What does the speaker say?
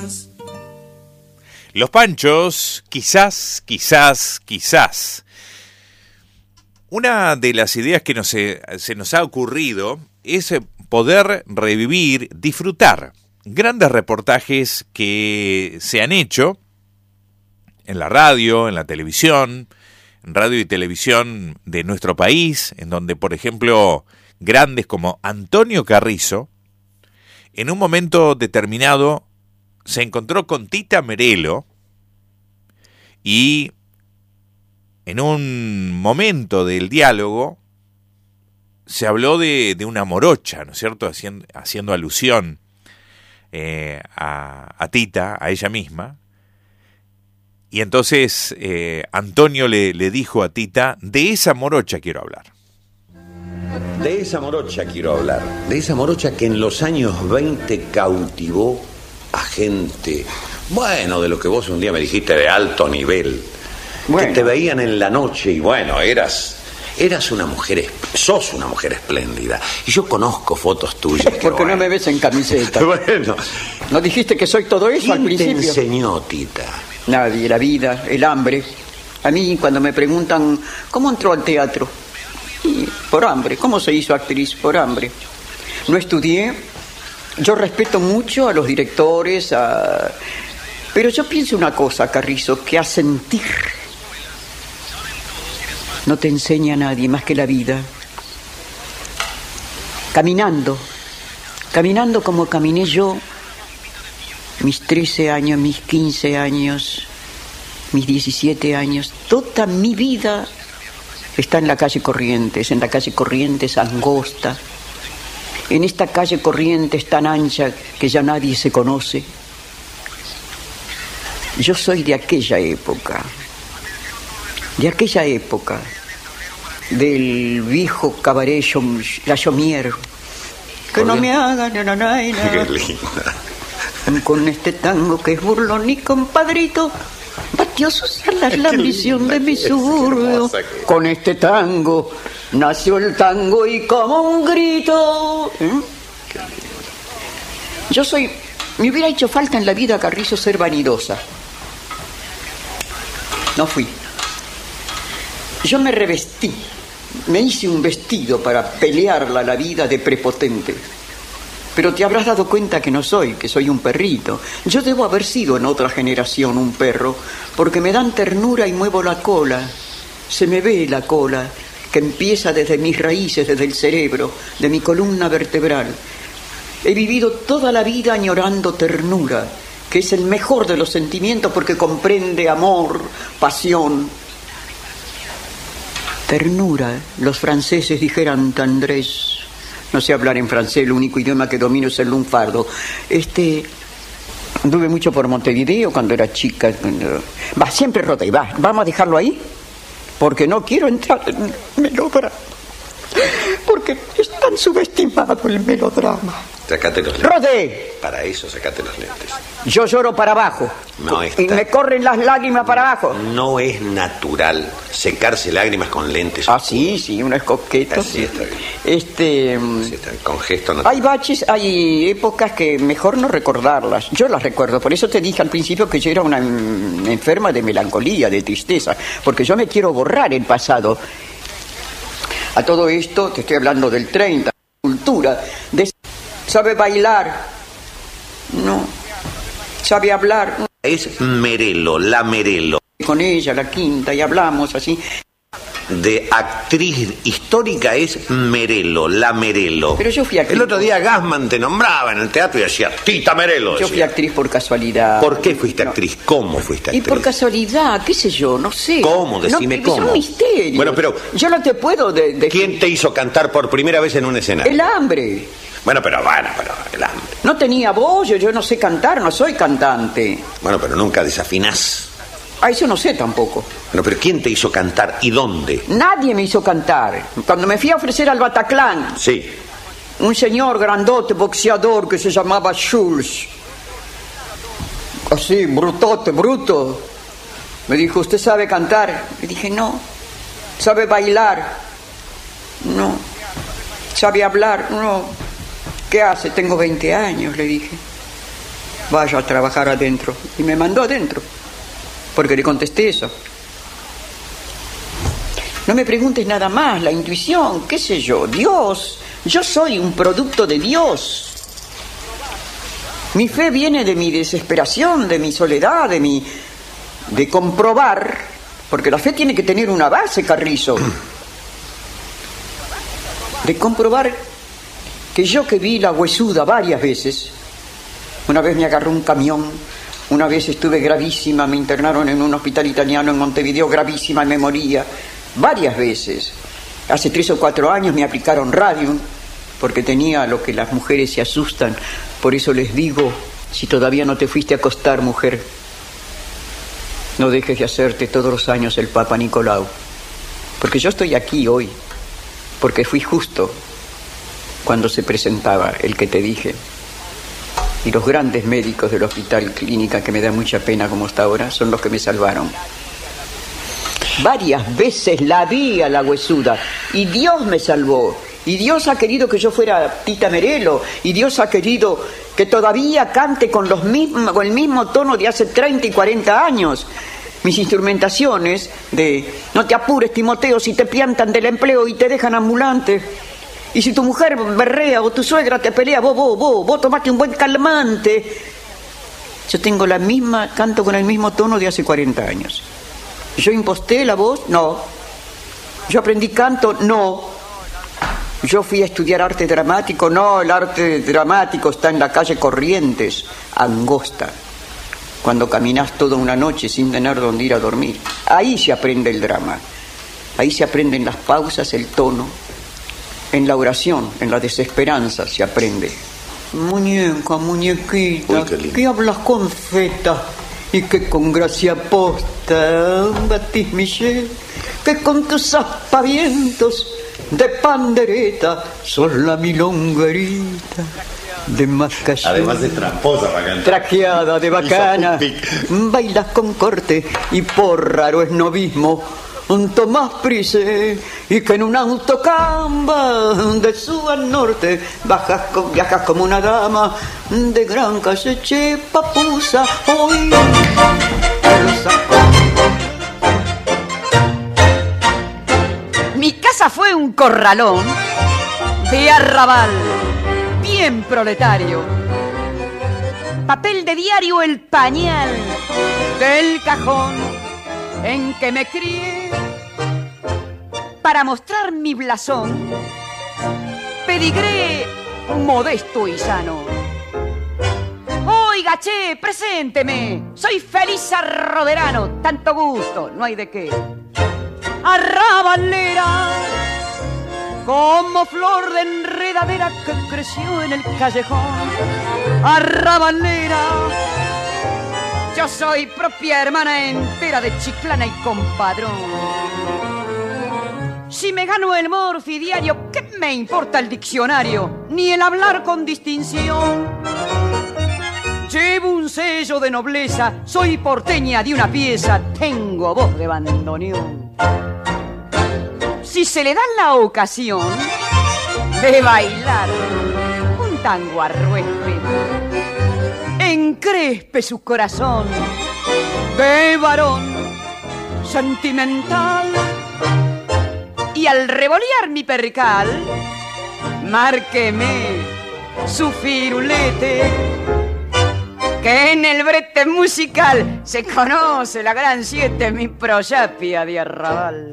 Los Panchos, quizás. Una de las ideas que se nos ha ocurrido es poder revivir, disfrutar grandes reportajes que se han hecho en la radio, en la televisión, en radio y televisión de nuestro país, en donde, por ejemplo, grandes como Antonio Carrizo, en un momento determinado se encontró con Tita Merello y en un momento del diálogo se habló de una morocha, ¿no es cierto?, haciendo alusión a Tita, a ella misma. Y entonces Antonio le dijo a Tita: de esa morocha quiero hablar. De esa morocha quiero hablar. De esa morocha que en los años 20 cautivó a gente, bueno, de lo que vos un día me dijiste, de alto nivel. Bueno. Que te veían en la noche y bueno, eras una mujer, sos una mujer espléndida. Y yo conozco fotos tuyas. Porque no me ves en camiseta. Bueno. ¿No dijiste que soy todo eso al principio? ¿Quién te enseñó, Tita? Nadie, la vida, el hambre. A mí cuando me preguntan, ¿cómo entró al teatro? Y por hambre. ¿Cómo se hizo actriz? Por hambre. No estudié. Yo respeto mucho a los directores, pero yo pienso una cosa, Carrizo, que a sentir no te enseña a nadie más que la vida. Caminando como caminé yo, mis 13 años, mis 15 años, mis 17 años, toda mi vida está en la calle Corrientes, angosta, en esta calle Corrientes tan ancha que ya nadie se conoce. Yo soy de aquella época, del viejo cabaret La Chomier, que no me hagan Qué linda. con este tango que es burlón y compadrito batió sus alas la ambición de mi suburbio. Con este tango nació el tango y como un grito. Me hubiera hecho falta en la vida, Carrizo, ser vanidosa. No fui. Yo me revestí, me hice un vestido para pelearla la vida de prepotente. Pero te habrás dado cuenta que soy un perrito. Yo debo haber sido en otra generación un perro, porque me dan ternura y muevo la cola. Se me ve la cola, que empieza desde mis raíces, desde el cerebro, de mi columna vertebral. He vivido toda la vida añorando ternura, que es el mejor de los sentimientos porque comprende amor, pasión. Ternura, los franceses dijeran tendrés. No sé hablar en francés, el único idioma que domino es el lunfardo. Anduve mucho por Montevideo cuando era chica. Siempre rodé, vamos a dejarlo ahí, porque no quiero entrar en melodrama, porque es tan subestimado el melodrama. Sacate los lentes. ¡Rodé! Para eso, sacate los lentes. Yo lloro para abajo. Y me corren las lágrimas para abajo. No es natural secarse lágrimas con lentes. Ah, sí, uno es coqueto. Así está bien. Así está bien, con gesto natural. Hay baches, hay épocas que mejor no recordarlas. Yo las recuerdo. Por eso te dije al principio que yo era una enferma de melancolía, de tristeza. Porque yo me quiero borrar el pasado. A todo esto, te estoy hablando del 30, cultura, ¿sabe bailar? No. ¿Sabe hablar? No. Es Merello, la Merello. Con ella, la quinta, y hablamos así. De actriz histórica es Merello, la Merello. Pero yo fui actriz. El otro día Gassman te nombraba en el teatro y decía Tita Merello. Yo fui actriz por casualidad. ¿Por qué fuiste actriz? ¿Cómo fuiste actriz? Y por casualidad, qué sé yo, no sé. ¿Cómo? Decime cómo. Es un misterio. Bueno, pero yo no te puedo decir. ¿Quién te hizo cantar por primera vez en un escenario? El hambre. Bueno, pero el hambre. No tenía voz, yo no sé cantar, no soy cantante. Bueno, pero nunca desafinás. Eso no sé tampoco. Bueno, pero ¿quién te hizo cantar y dónde? Nadie me hizo cantar. Cuando me fui a ofrecer al Bataclan, sí, un señor grandote, boxeador, que se llamaba Schulz, así, bruto, me dijo, ¿usted sabe cantar? Le dije, no. ¿Sabe bailar? No. ¿Sabe hablar? No. ¿Qué hace? Tengo 20 años, le dije. vaya a trabajar adentro. Y me mandó adentro, porque le contesté eso. No me preguntes nada más, la intuición, qué sé yo, Dios. Yo soy un producto de Dios. Mi fe viene de mi desesperación, de mi soledad, de comprobar, porque la fe tiene que tener una base, Carrizo. De comprobar que yo, que vi la huesuda varias veces, una vez me agarró un camión, una vez estuve gravísima, me internaron en un hospital italiano en Montevideo, gravísima, y me moría, varias veces. Hace 3 o 4 años me aplicaron Radium, porque tenía lo que las mujeres se asustan. Por eso les digo, si todavía no te fuiste a acostar, mujer, no dejes de hacerte todos los años el Papa Nicolau. Porque yo estoy aquí hoy, porque fui justo cuando se presentaba el que te dije. Y los grandes médicos del hospital Clínica, que me da mucha pena como está ahora, son los que me salvaron. Varias veces la vi a la huesuda y Dios me salvó. Y Dios ha querido que yo fuera Tita Merelo. Y Dios ha querido que todavía cante con el mismo tono de hace 30 y 40 años. Mis instrumentaciones de no te apures, Timoteo, si te piantan del empleo y te dejan ambulante. Y si tu mujer berrea o tu suegra te pelea, vos tomate un buen calmante. Yo tengo la misma, canto con el mismo tono de hace 40 años. ¿Yo imposté la voz? No. ¿Yo aprendí canto? No. ¿Yo fui a estudiar arte dramático? No, el arte dramático está en la calle Corrientes, angosta, cuando caminas toda una noche sin tener dónde ir a dormir. Ahí se aprende el drama. Ahí se aprenden las pausas, el tono. En la oración, en la desesperanza se aprende. Muñeca, muñequita, uy, ¿qué hablas con feta? Y que con gracia posta, Batis Michel, que con tus aspavientos de pandereta sos la milonguerita de Macayú. Además es tramposa para cantar. Traqueada de bacana, bailas con corte y por raro esnovismo un Tomás Price, y que en un autocamba de sur al norte viajas como una dama de gran calle papusa. Hoy mi casa fue un corralón de arrabal, bien proletario. Papel de diario, el pañal del cajón en que me crié. Para mostrar mi blasón, pedigré modesto y sano. Oiga, che, presénteme, soy feliz arroderano, tanto gusto, no hay de qué. Arrabalera, como flor de enredadera que creció en el callejón. Arrabalera, yo soy propia hermana entera de Chiclana y compadrón. Si me gano el morfi diario, ¿qué me importa el diccionario? Ni el hablar con distinción. Llevo un sello de nobleza, soy porteña de una pieza, tengo voz de bandoneón. Si se le da la ocasión de bailar un tango arruespe, encrespe su corazón de varón sentimental, y al revolear mi percal, márqueme su firulete, que en el brete musical se conoce la gran 7, mi proyapia de arrabal.